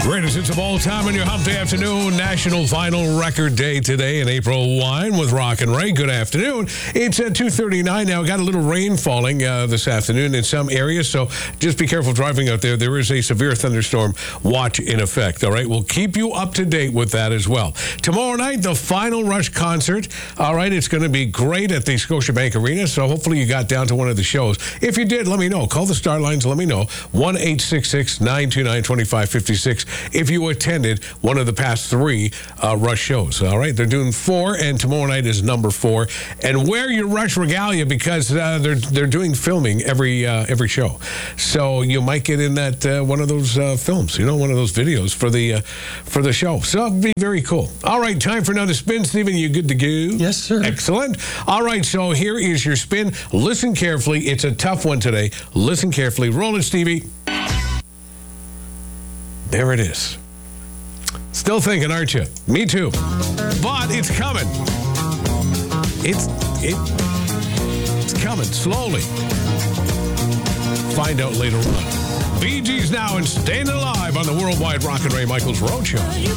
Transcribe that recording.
Greatest hits of all time on your Hump Day afternoon. National Vinyl Record Day today in April 1 with Rock and Ray. Good afternoon. It's at 2:39 now. Got a little rain falling this afternoon in some areas, so just be careful driving out there. There is a severe thunderstorm watch in effect, all right? We'll keep you up to date with that as well. Tomorrow night, the Final Rush concert. All right, it's going to be great at the Scotiabank Arena, so hopefully you got down to one of the shows. If you did, let me know. Call the Star Lines, let me know. 1-866-929-2556 if you attended one of the past three Rush shows. All right, they're doing 4, and tomorrow night is number 4. And wear your Rush regalia because they're doing filming every show. So you might get in that one of those films, one of those videos for the show. So it'll be very cool. All right, time for another spin. Stephen, you good to go? Yes, sir. Excellent. All right, so here is your spin. Listen carefully. It's a tough one today. Listen carefully. Roll it, Stevie. There it is. Still thinking, aren't you? Me too. But it's coming. It's coming slowly. Find out later on. Bee Gees now and Staying Alive on the Worldwide Rock and Ray Michaels Road Show.